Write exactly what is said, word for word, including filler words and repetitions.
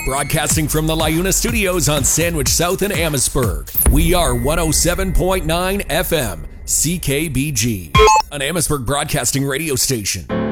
Broadcasting from the LiUNA studios on Sandwich South in Amherstburg. We are one oh seven point nine F M, C K B G, an Amherstburg broadcasting radio station.